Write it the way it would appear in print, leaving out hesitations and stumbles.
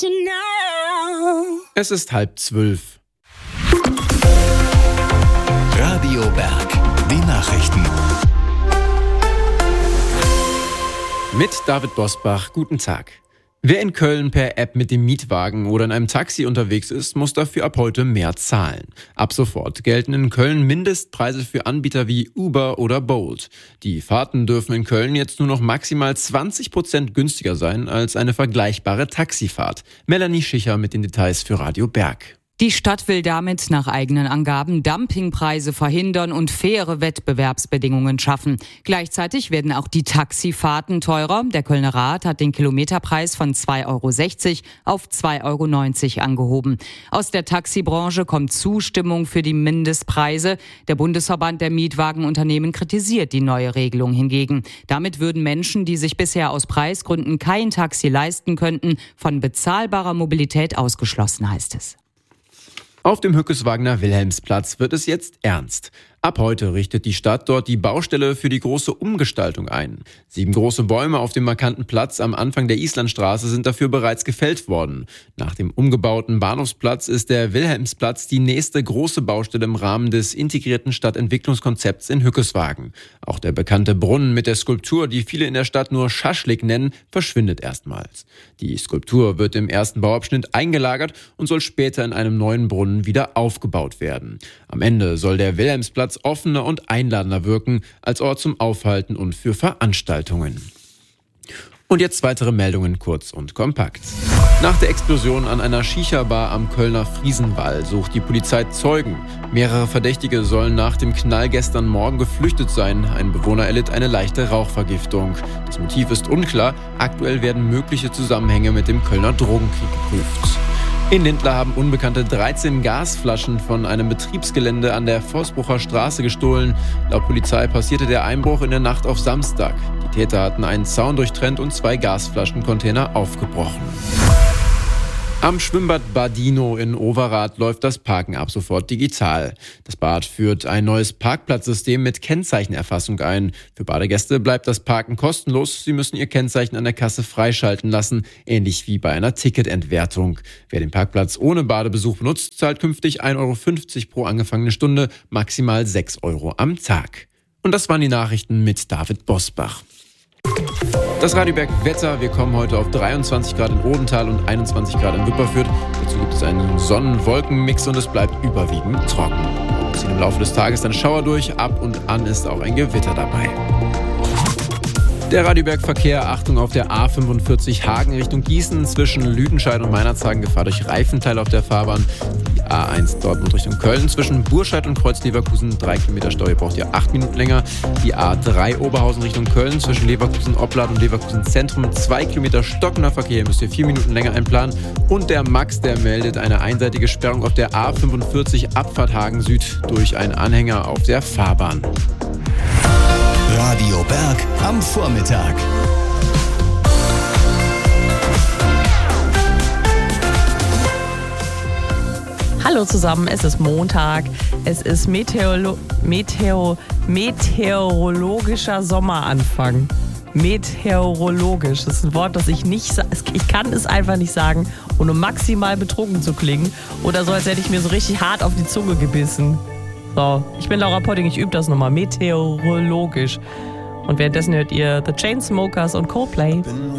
to know. Es ist 11:30. Radio Berg, die Nachrichten. Mit David Bosbach, guten Tag. Wer in Köln per App mit dem Mietwagen oder in einem Taxi unterwegs ist, muss dafür ab heute mehr zahlen. Ab sofort gelten in Köln Mindestpreise für Anbieter wie Uber oder Bolt. Die Fahrten dürfen in Köln jetzt nur noch maximal 20% günstiger sein als eine vergleichbare Taxifahrt. Melanie Schicher mit den Details für Radio Berg. Die Stadt will damit nach eigenen Angaben Dumpingpreise verhindern und faire Wettbewerbsbedingungen schaffen. Gleichzeitig werden auch die Taxifahrten teurer. Der Kölner Rat hat den Kilometerpreis von 2,60 € auf 2,90 € angehoben. Aus der Taxibranche kommt Zustimmung für die Mindestpreise. Der Bundesverband der Mietwagenunternehmen kritisiert die neue Regelung hingegen. Damit würden Menschen, die sich bisher aus Preisgründen kein Taxi leisten könnten, von bezahlbarer Mobilität ausgeschlossen, heißt es. Auf dem Hückeswagener-Wilhelmsplatz wird es jetzt ernst. Ab heute richtet die Stadt dort die Baustelle für die große Umgestaltung ein. 7 große Bäume auf dem markanten Platz am Anfang der Islandstraße sind dafür bereits gefällt worden. Nach dem umgebauten Bahnhofsplatz ist der Wilhelmsplatz die nächste große Baustelle im Rahmen des integrierten Stadtentwicklungskonzepts in Hückeswagen. Auch der bekannte Brunnen mit der Skulptur, die viele in der Stadt nur Schaschlik nennen, verschwindet erstmals. Die Skulptur wird im ersten Bauabschnitt eingelagert und soll später in einem neuen Brunnen wieder aufgebaut werden. Am Ende soll der Wilhelmsplatz offener und einladender wirken als Ort zum Aufhalten und für Veranstaltungen. Und jetzt weitere Meldungen kurz und kompakt. Nach der Explosion an einer Shisha-Bar am Kölner Friesenwall sucht die Polizei Zeugen. Mehrere Verdächtige sollen nach dem Knall gestern Morgen geflüchtet sein. Ein Bewohner erlitt eine leichte Rauchvergiftung. Das Motiv ist unklar. Aktuell werden mögliche Zusammenhänge mit dem Kölner Drogenkrieg geprüft. In Lindlar haben Unbekannte 13 Gasflaschen von einem Betriebsgelände an der Vorsbrucher Straße gestohlen. Laut Polizei passierte der Einbruch in der Nacht auf Samstag. Die Täter hatten einen Zaun durchtrennt und 2 Gasflaschencontainer aufgebrochen. Am Schwimmbad Badino in Overath läuft das Parken ab sofort digital. Das Bad führt ein neues Parkplatzsystem mit Kennzeichenerfassung ein. Für Badegäste bleibt das Parken kostenlos. Sie müssen ihr Kennzeichen an der Kasse freischalten lassen, ähnlich wie bei einer Ticketentwertung. Wer den Parkplatz ohne Badebesuch benutzt, zahlt künftig 1,50 € pro angefangene Stunde, maximal 6 € am Tag. Und das waren die Nachrichten mit David Bosbach. Das Radio Berg Wetter, wir kommen heute auf 23 Grad in Odenthal und 21 Grad in Wipperfürth. Dazu gibt es einen Sonnen-Wolken-Mix und es bleibt überwiegend trocken. Wir ziehen im Laufe des Tages dann Schauer durch, ab und an ist auch ein Gewitter dabei. Der Radioberg-Verkehr, Achtung auf der A45 Hagen Richtung Gießen, zwischen Lüdenscheid und Meinerzhagen Gefahr durch Reifenteile auf der Fahrbahn. Die A1 Dortmund Richtung Köln, zwischen Burscheid und Kreuz Leverkusen 3 Kilometer Stau, ihr braucht ja 8 Minuten länger. Die A3 Oberhausen Richtung Köln, zwischen Leverkusen Opladen und Leverkusen Zentrum 2 Kilometer stockender Verkehr, ihr müsst ihr 4 Minuten länger einplanen. Und der Max, der meldet eine einseitige Sperrung auf der A45 Abfahrt Hagen Süd durch einen Anhänger auf der Fahrbahn. Radio Berg am Vormittag. Hallo zusammen, es ist Montag. Es ist meteorologischer Sommeranfang. Meteorologisch, das ist ein Wort, das ich kann es einfach nicht sagen, ohne maximal betrunken zu klingen oder so, als hätte ich mir so richtig hart auf die Zunge gebissen. So, ich bin Laura Podding, ich übe das nochmal, meteorologisch. Und währenddessen hört ihr The Chainsmokers und Coldplay.